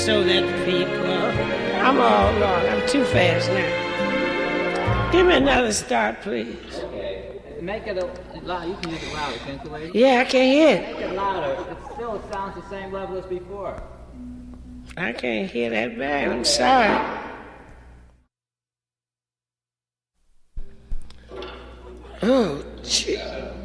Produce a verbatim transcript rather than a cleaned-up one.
so that the people, I'm all Lord, I'm too fast now. Give me another start, please. Okay. Make it a loud. You can use it louder, can't you, lady? Yeah, I can hear it. Make it louder. It still sounds the same level as before. I can't hear that bad. I'm sorry. Oh, gee.